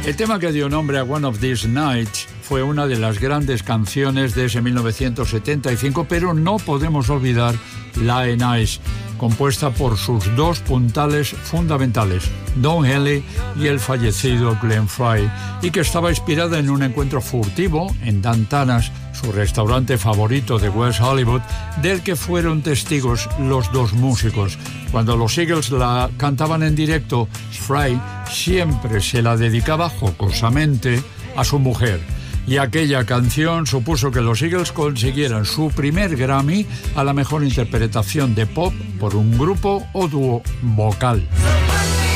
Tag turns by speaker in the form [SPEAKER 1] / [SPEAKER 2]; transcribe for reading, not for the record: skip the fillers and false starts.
[SPEAKER 1] El tema que dio nombre a One of These Nights fue una de las grandes canciones de ese 1975, pero no podemos olvidar Lionel Ice, compuesta por sus dos puntales fundamentales, Don Henley y el fallecido Glenn Frey, y que estaba inspirada en un encuentro furtivo en Dantanas, su restaurante favorito de West Hollywood, del que fueron testigos los dos músicos. Cuando los Eagles la cantaban en directo, Frey siempre se la dedicaba jocosamente a su mujer. Y aquella canción supuso que los Eagles consiguieran su primer Grammy a la mejor interpretación de pop por un grupo o dúo vocal.